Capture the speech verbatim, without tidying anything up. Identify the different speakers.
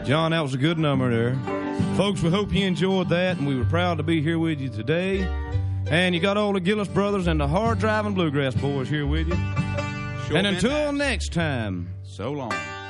Speaker 1: John, that was a good number there. Folks, we hope you enjoyed that, and we were proud to be here with you today. And you got all the Gillis brothers and the hard-driving Bluegrass Boys here with you. Sure, and until next time,
Speaker 2: so long.